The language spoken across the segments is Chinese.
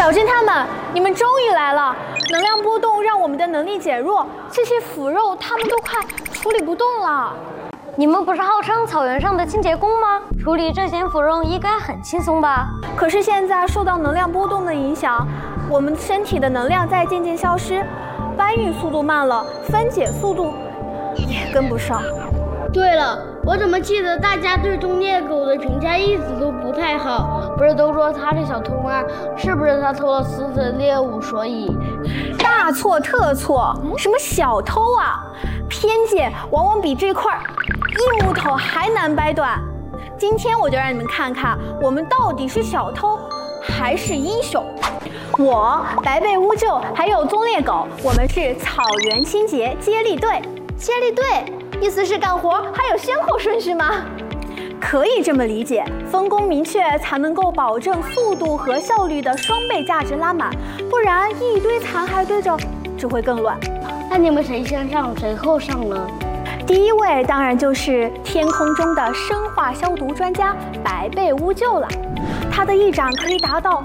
小侦探们，你们终于来了！能量波动让我们的能力减弱，这些腐肉它们都快处理不动了。 你们不是号称草原上的清洁工吗？处理这些腐肉应该很轻松吧？ 可是现在受到能量波动的影响，我们身体的能量在渐渐消失，搬运速度慢了，分解速度也跟不上。 对了，我怎么记得大家对忠烈狗的评价一直都不太好？不是都说他是小偷吗？是不是他偷了狮子的猎物？所以大错特错！什么小偷啊？偏见往往比这块硬木头还难掰断。今天我就让你们看看，我们到底是小偷还是英雄。我白背乌鹫还有忠烈狗，我们是草原清洁接力队。 接力队意思是干活还有先后顺序吗？ 可以这么理解，分工明确才能够保证速度和效率的双倍价值拉满，不然一堆残骸堆着只会更乱。 那你们谁先上谁后上呢？ 第一位当然就是天空中的生化消毒专家白背乌鹫了，它的翼展可以达到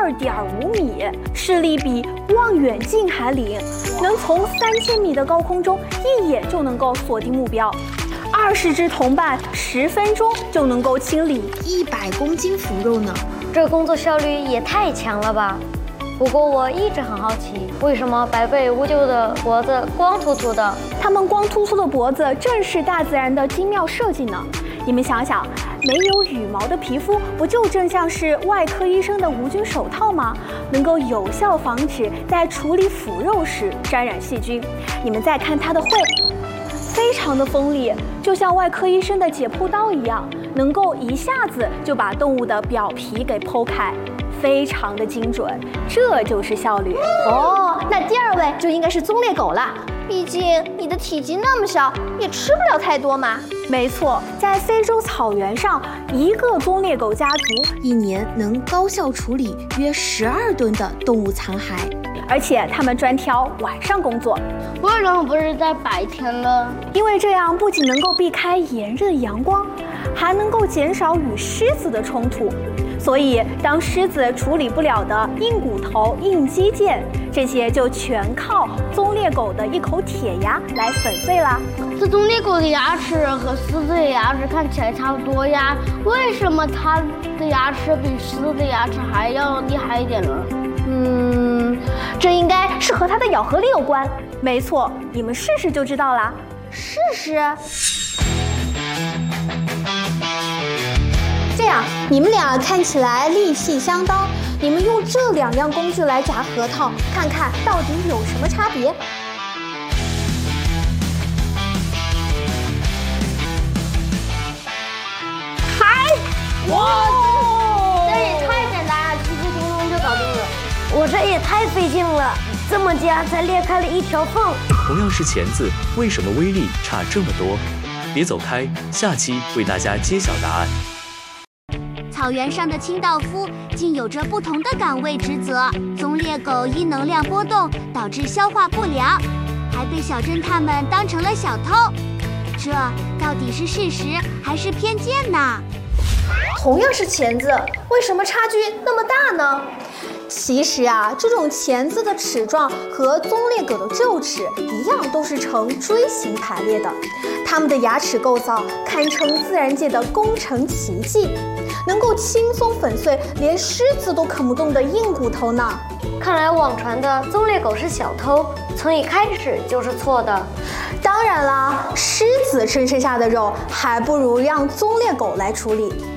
2.5米，视力比望远镜还灵，能从3000米的高空中一眼就能够锁定目标。20只同伴10分钟就能够清理100公斤腐肉呢， 这工作效率也太强了吧！不过我一直很好奇，为什么白背乌鹫的脖子光秃秃的？ 它们光秃秃的脖子正是大自然的精妙设计呢。你们想想，没有羽毛的皮肤不就正像是外科医生的无菌手套吗？能够有效防止在处理腐肉时沾染细菌。你们再看它的喙，非常的锋利，就像外科医生的解剖刀一样，能够一下子就把动物的表皮给剖开，非常的精准，这就是效率。 哦，那第二位就应该是忠烈狗了，毕竟你的体积那么小，也吃不了太多嘛。 没错，在非洲草原上，一个忠烈狗家族一年能高效处理约12吨的动物残骸，而且它们专挑晚上工作。 为什么不是在白天呢？ 因为这样不仅能够避开炎热的阳光，还能够减少与狮子的冲突。所以，当狮子处理不了的硬骨头、硬肌腱，这些就全靠忠烈狗的一口铁牙来粉碎啦。 这忠烈狗的牙齿和狮子的牙齿看起来差不多呀，为什么它的牙齿比狮子的牙齿还要厉害一点呢？ 这应该是和它的咬合力有关。 没错，你们试试就知道啦。 试试。这样，你们俩看起来力气相当，你们用这2样工具来夹核桃，看看到底有什么差别。 哇，这也太简单了，轻轻松松就搞定了。 我这也太费劲了，这么夹才裂开了一条缝。 同样是钳子，为什么威力差这么多？别走开，下期为大家揭晓答案。 草原上的清道夫竟有着不同的岗位职责。忠烈狗因能量波动导致消化不良，还被小侦探们当成了小偷。这到底是事实还是偏见呢？ 同样是钳子，为什么差距那么大呢？其实啊，这种钳子的齿状和忠烈狗的臼齿一样，都是呈锥形排列的。它们的牙齿构造堪称自然界的工程奇迹，能够轻松粉碎连狮子都啃不动的硬骨头呢。 看来网传的忠烈狗是小偷，从一开始就是错的。 当然啦，狮子吃剩下的肉，还不如让忠烈狗来处理。